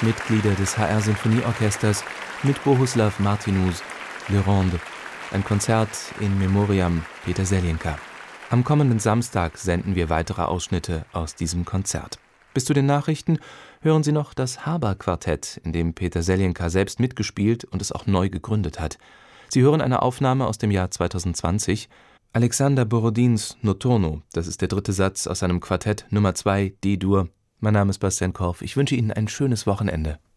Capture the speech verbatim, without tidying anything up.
Mitglieder des H R-Sinfonieorchesters mit Bohuslav Martinus, Le Ronde, ein Konzert in Memoriam Peter Seljenka. Am kommenden Samstag senden wir weitere Ausschnitte aus diesem Konzert. Bis zu den Nachrichten hören Sie noch das Haber-Quartett, in dem Peter Seljenka selbst mitgespielt und es auch neu gegründet hat. Sie hören eine Aufnahme aus dem Jahr zweitausendzwanzig. Alexander Borodins Noturno, das ist der dritte Satz aus seinem Quartett Nummer zwei D-Dur. Mein Name ist Bastian Korff. Ich wünsche Ihnen ein schönes Wochenende.